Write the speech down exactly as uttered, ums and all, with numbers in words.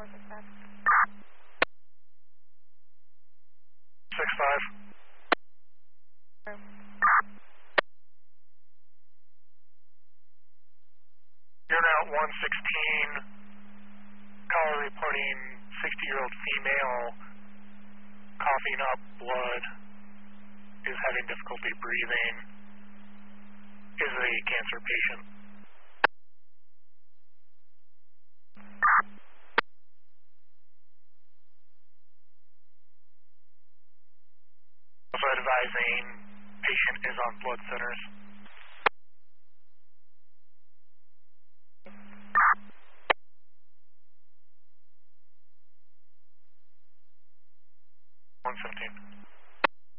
six five. You're now at one sixteen. Caller reporting sixty-year-old female coughing up blood, is having difficulty breathing, is a cancer patient. Also advising patient is on blood thinners.